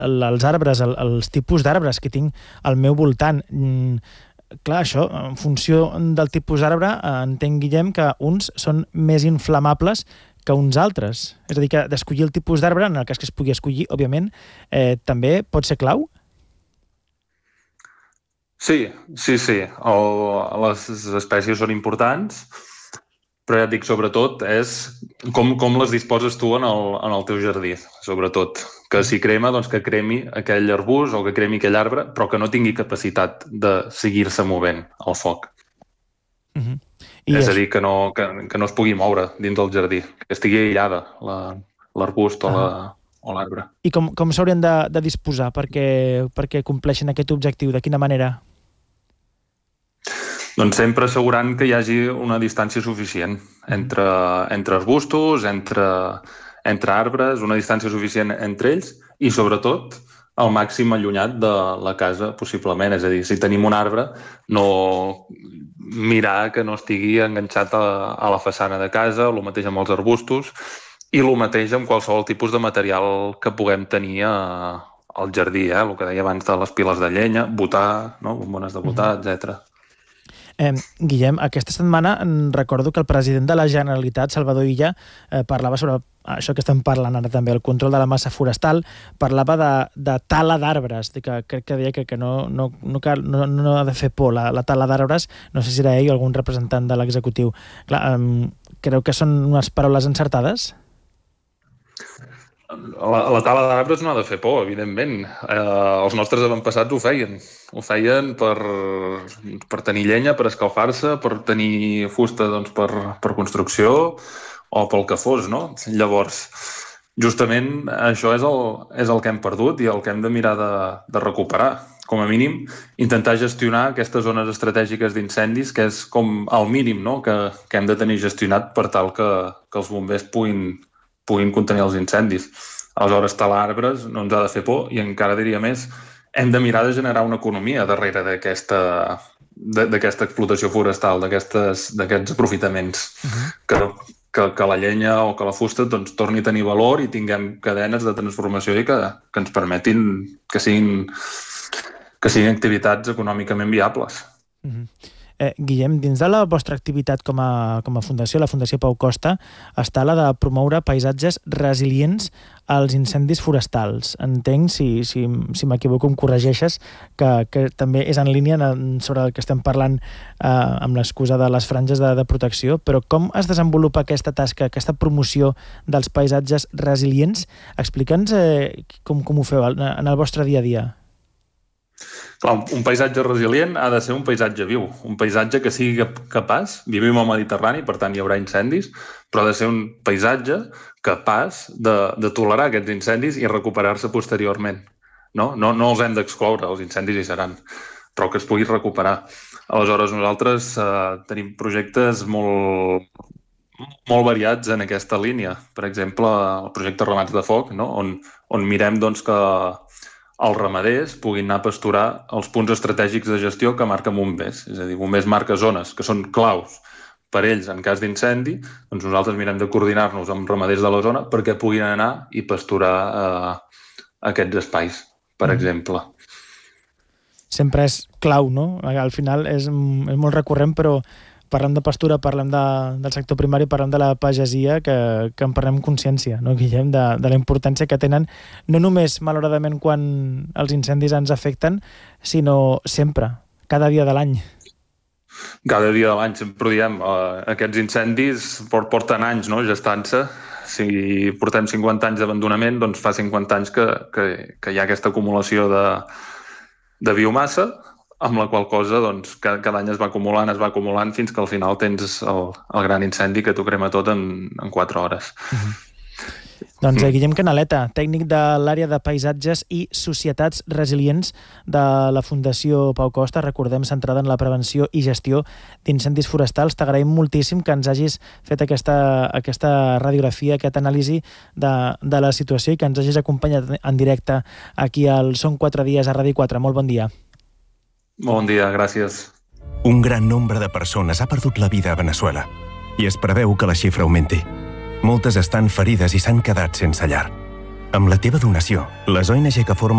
els arbres, els tipus d'arbres que tinc al meu voltant. Clar, això, en funció del tipus d'arbre, entenc, Guillem, que uns són més inflamables que uns altres. És a dir, que d'escollir el tipus d'arbre, en el cas que es pugui escollir, òbviament, també pot ser clau? Sí. Les espècies són importants, però ja et dic, sobretot, és com les disposes tu en el teu jardí, sobretot. Que si crema, doncs que cremi aquell arbust o que cremi aquell arbre, però que no tingui capacitat de seguir-se movent al foc. És a dir, que no es pugui moure dins del jardí, que estigui aïllada l'arbust o l'arbre. I com s'haurien de disposar perquè compleixin aquest objectiu? De quina manera? Doncs sempre assegurant que hi hagi una distància suficient entre arbustos, entre arbres, una distància suficient entre ells i, sobretot, al màxim allunyat de la casa, possiblement. És a dir, si tenim un arbre, no mirar que no estigui enganxat a la façana de casa, el mateix amb els arbustos i el mateix amb qualsevol tipus de material que puguem tenir al jardí, el que deia abans de les piles de llenya, botar, bombones de botar, etc. Guillem, aquesta setmana recordo que el president de la Generalitat, Salvador Illa, parlava sobre això que estem parlant ara també, el control de la massa forestal, parlava de tala d'arbres, que crec que deia que no ha de fer por la tala d'arbres, no sé si era ell o algun representant de l'executiu. Clar, creu que són unes paraules encertades? La tala d'arbres no ha de fer por, evidentment. Els nostres avantpassats ho feien per tenir llenya, per escalfar-se, per tenir fusta per construcció o pel que fos, no? Llavors, justament això és el que hem perdut i el que hem de mirar de recuperar. Com a mínim, intentar gestionar aquestes zones estratègiques d'incendis, que és com el mínim, no?, que hem de tenir gestionat per tal que els bombers puguin contenir els incendis. Aleshores, talar arbres no ens ha de fer por i encara diria més, hem de mirar de generar una economia darrere d'aquesta explotació forestal, d'aquests aprofitaments, que la llenya o que la fusta torni a tenir valor i tinguem cadenes de transformació i que ens permetin que siguin activitats econòmicament viables. Guillem, dins de la vostra activitat com a fundació, la Fundació Pau Costa, està la de promoure paisatges resilients als incendis forestals. Entenc, si m'equivoco, em corregeixes, que també és en línia sobre el que estem parlant amb l'excusa de les franges de protecció, però com es desenvolupa aquesta tasca, aquesta promoció dels paisatges resilients? Explica'ns com ho feu en el vostre dia a dia. Clar, un paisatge resilient ha de ser un paisatge viu, un paisatge que sigui capaç, vivim al Mediterrani, per tant hi haurà incendis, però ha de ser un paisatge capaç de tolerar aquests incendis i recuperar-se posteriorment. No els hem d'excloure, els incendis hi seran, però que es pugui recuperar. Aleshores, nosaltres tenim projectes molt variats en aquesta línia. Per exemple, el projecte Ramats de Foc, on mirem que els ramaders puguin anar a pasturar els punts estratègics de gestió que marquen bombers. És a dir, bombers marca zones que són claus per ells en cas d'incendi, doncs nosaltres mirem de coordinar-nos amb ramaders de la zona perquè puguin anar i pasturar aquests espais, per exemple. Sempre és clau, no? Al final és molt recurrent, però parlem de pastura, parlem del sector primari, parlem de la pagesia, que en parlem consciència, no, Guillem, de la importància que tenen, no només, malauradament, quan els incendis ens afecten, sinó sempre, cada dia de l'any. Cada dia de l'any, sempre ho diem, aquests incendis porten anys, no?, gestant-se. Si portem 50 anys d'abandonament, doncs fa 50 anys que hi ha aquesta acumulació de biomassa, amb la qual cosa cada any es va acumulant fins que al final tens el gran incendi que t'ho crema tot en 4 hores. Doncs Guillem Canaleta, tècnic de l'àrea de paisatges i societats resilients de la Fundació Pau Costa, recordem, centrada en la prevenció i gestió d'incendis forestals. T'agraïm moltíssim que ens hagis fet aquesta radiografia, aquesta anàlisi de la situació i que ens hagis acompanyat en directe aquí al Són 4 dies a Ràdio 4. Molt bon dia. Bon dia, gràcies. Un gran nombre de persones ha perdut la vida a Veneçuela i es preveu que la xifra augmenti. Moltes estan ferides i s'han quedat sense llar. Amb la teva donació, les ONG que formen